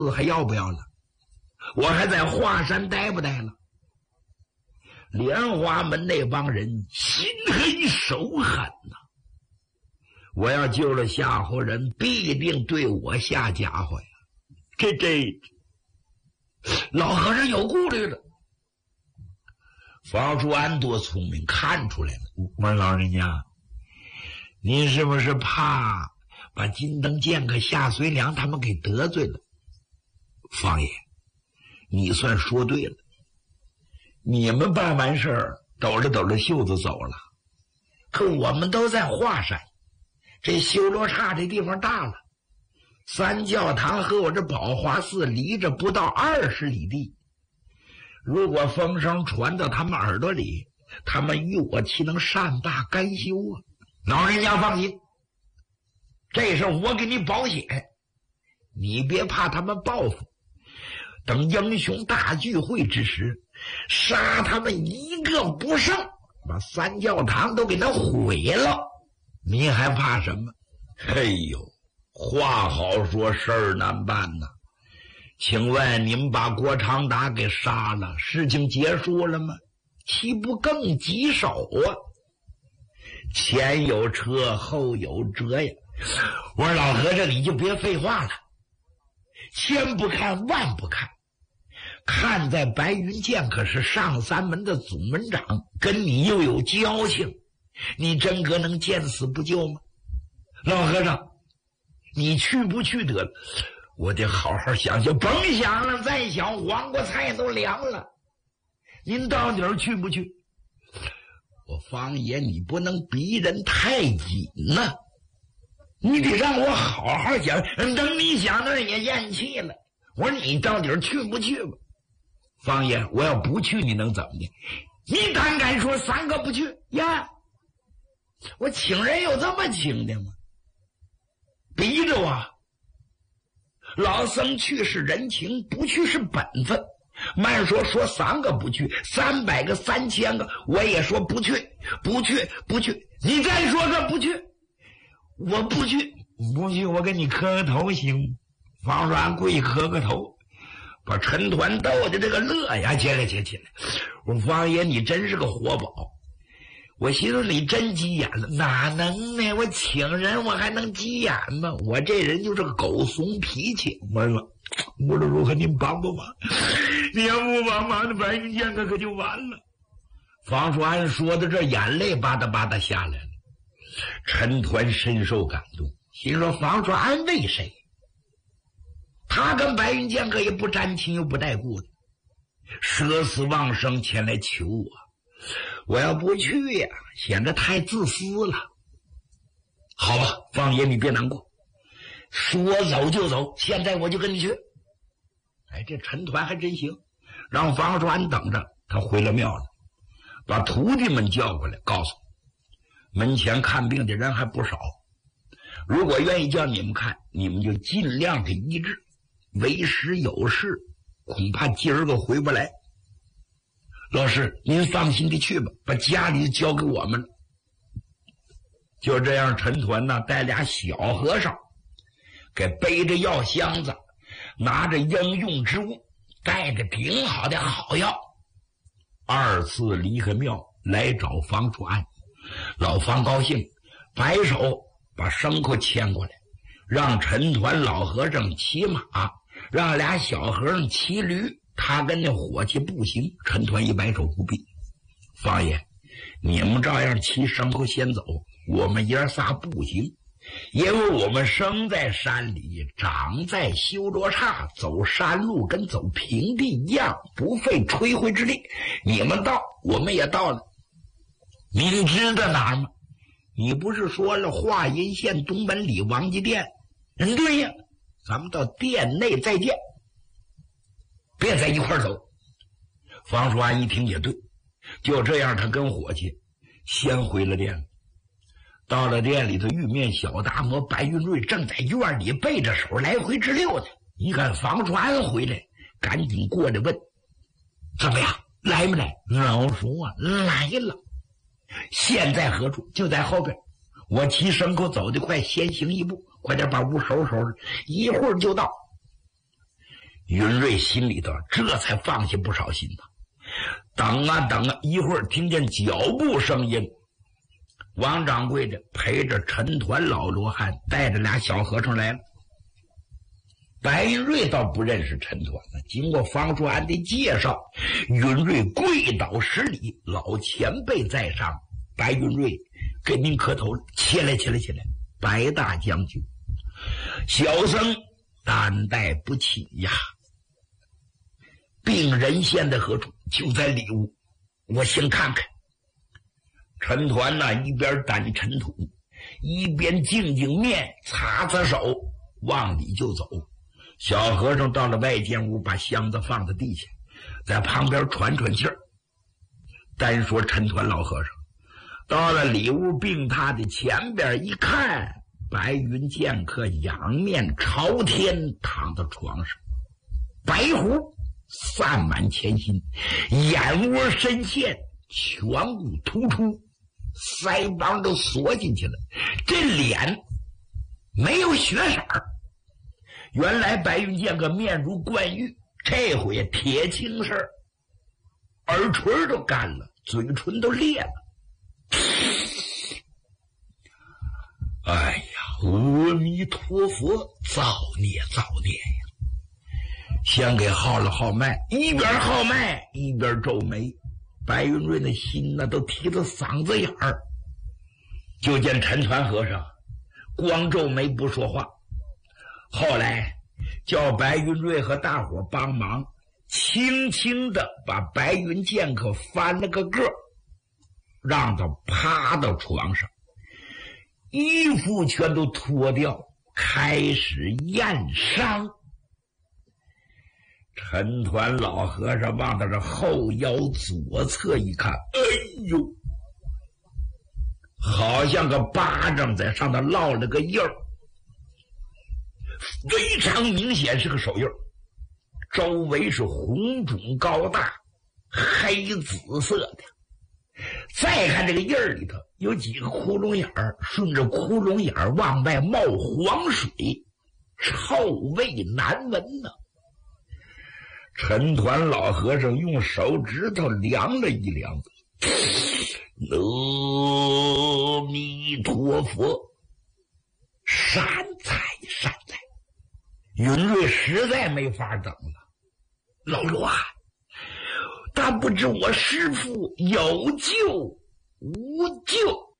还要不要了？我还在华山待不待了？莲花门那帮人心黑手狠呐！我要救了夏侯人，必定对我下家伙呀！这老和尚有顾虑了。房叔安多聪明，看出来了。我说老人家，您是不是怕把金灯剑和夏随良他们给得罪了？方爷，你算说对了。你们办完事儿，抖着抖着袖子走了，可我们都在华山，这修罗刹这地方大了，三教堂和我这宝华寺离着不到20里地。如果风声传到他们耳朵里，他们与我岂能善罢甘休啊？老人家放心，这事我给你保险，你别怕他们报复。等英雄大聚会之时，杀他们一个不剩，把三教堂都给他毁了，你还怕什么？嘿呦，话好说，事儿难办呐。请问你们把郭长达给杀了，事情结束了吗？岂不更棘手啊？前有车后有辙呀。我说老和尚，你就别废话了，千不看万不看，看在白云剑可是上三门的总门长，跟你又有交情，你真个能见死不救吗？老和尚，你去不去得了？我得好好想想。甭想了，再想黄瓜菜都凉了。您到底去不去？我方爷，你不能逼人太紧呐，你得让我好好想。等你想那也咽气了。我说你到底去不去吧？方爷，我要不去你能怎么的？你敢说3个不去呀？我请人有这么请的吗？逼着我。老僧去是人情，不去是本分。慢说3个不去，300个3000个我也说不去。你再说个不去，我不去，我给你磕个头行？方软跪磕个头，把陈团逗的这个乐呀起来。我说方爷，你真是个活宝。我寻思你真急眼了，哪能呢？我请人我还能急眼吗？我这人就是个狗怂脾气。我说如何您帮帮忙？你要不帮忙，那白云剑可就完了。方叔安说的这眼泪吧嗒吧嗒下来了。陈团深受感动，心说方叔安为谁？他跟白云剑客也不沾亲又不带故的，舍死忘生前来求我。我要不去呀，显得太自私了。好吧，方爷你别难过，说走就走，现在我就跟你去。这陈团还真行，让方川等着。他回了庙了，把徒弟们叫过来，告诉门前看病的人还不少，如果愿意叫你们看，你们就尽量的医治，为时有事，恐怕今儿个回不来。老师您放心的去吧，把家里交给我们了。就这样，陈团呢带俩小和尚，给背着药箱子，拿着应用之物，带着顶好的好药，2次离开庙来找方楚安。老方高兴，摆手把牲口牵过来，让陈团老和尚骑马，让俩小和尚骑驴，他跟那伙计步行。陈团一摆手，不必。方爷，你们照样骑牲口先走，我们爷仨步行，因为我们生在山里，长在修罗刹，走山路跟走平地一样，不费吹灰之力。你们到，我们也到了。您知道哪儿吗？你不是说了华阴县东门里王家店？对呀，咱们到店内再见，别在一块走。方叔安一听也对，就这样，他跟伙计先回了店。到了店里头，玉面小达摩白云瑞正在院里背着手来回直溜呢。一看方叔安回来，赶紧过来问：怎么样，来没来？老叔啊，来了。现在何处？就在后边。我骑牲口走得快，先行一步，快点把屋收拾收拾，一会儿就到。 云瑞心里头这才放下不少心呢。等啊等啊，一会儿听见脚步声音，王掌柜的陪着陈团老罗汉带着俩小和尚来了。白云瑞倒不认识陈团了，经过方叔安的介绍，云瑞跪倒施礼，老前辈在上，白云瑞给您磕头，起来起来起来，白大将军，小僧担待不起呀。病人现在何处？就在里屋，我先看看。陈团呢，一边掸尘土，一边净净面，擦擦手，往里就走。小和尚到了外间屋，把箱子放在地下，在旁边喘喘气儿。单说陈团老和尚到了里屋病榻的前边一看，白云剑客仰面朝天躺在床上，白胡散满前心，眼窝深陷，颧骨突出，腮帮都缩进去了，这脸没有血色儿。原来白云剑客面如冠玉，这回铁青色，耳垂都干了，嘴唇都裂了。哎呀，阿弥陀佛，造孽造孽呀！先给号了号脉，一边号脉一边皱眉，白云瑞的心呢都提到嗓子眼儿。就见陈团和尚光皱眉不说话，后来叫白云瑞和大伙帮忙，轻轻的把白云剑客翻了个个，让他趴到床上，衣服全都脱掉，开始验伤。陈团老和尚往他这后腰左侧一看，哎呦，好像个巴掌在上头烙了个印儿，非常明显是个手印儿，周围是红肿高大，黑紫色的。再看这个印儿里头有几个窟窿眼儿，顺着窟窿眼儿往外冒黄水，臭味难闻呢。陈团老和尚用手指头量了一量，阿弥陀佛，善哉善哉。云瑞实在没法等了，老罗啊，但不知我师父有救无救。